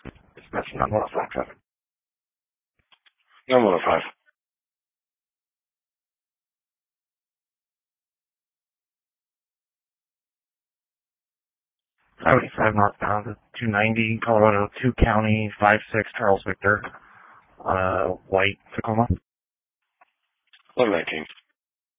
That's not 105. 105. 75 northbound to 290, Colorado 2 County, 56 Charles Victor, on a white Tacoma. 119.